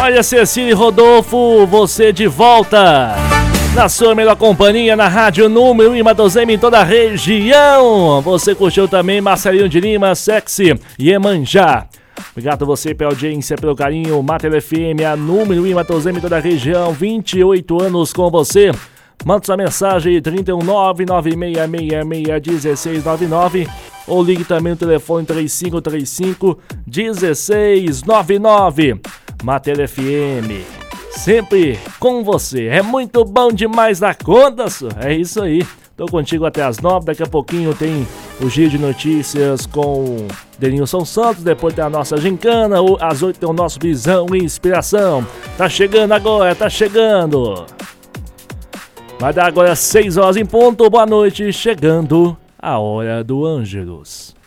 Olha, Cecília e Rodolfo, você de volta na sua melhor companhia, na Rádio Número 1 em Matos em toda a região. Você curtiu também Marcelinho de Lima, Sexy e Iemanjá. Obrigado a você pela audiência, pelo carinho. Mater FM, a Número 1 em Matos em toda a região, 28 anos com você. Manda sua mensagem 31996661699 ou ligue também no telefone 3535-1699. Mater FM, sempre com você. É muito bom demais da conta, é isso aí. Tô contigo até as 9, daqui a pouquinho tem o Giro de Notícias com Denilson Santos, depois tem a nossa gincana, às 8 tem o nosso Visão e Inspiração. Tá chegando agora, tá chegando. Vai dar agora 6 horas em ponto, boa noite, chegando a hora do Ângelus.